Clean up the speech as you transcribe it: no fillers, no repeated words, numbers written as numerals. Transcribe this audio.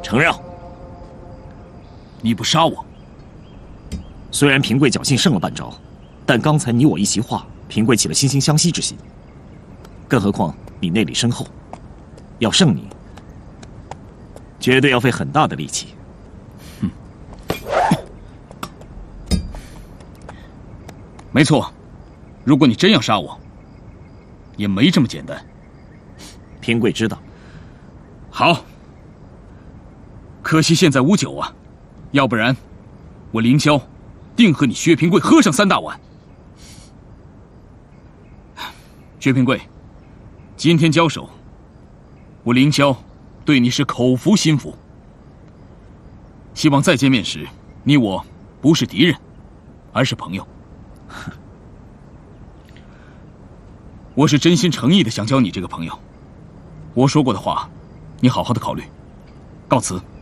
承让。 你不杀我， 虽然平贵侥幸胜了半招，但刚才你我一席话，平贵起了惺惺相惜之心。更何况你内力深厚，要胜你，绝对要费很大的力气。 没错，如果你真要杀我，也没这么简单。 平贵知道。 好，可惜现在无酒啊，要不然我凌霄定和你薛平贵喝上3大碗。薛平贵，今天交手，我凌霄对你是口服心服，希望再见面时，你我不是敌人，而是朋友。我是真心诚意的想交你这个朋友，我说过的话，你好好的考虑。告辞。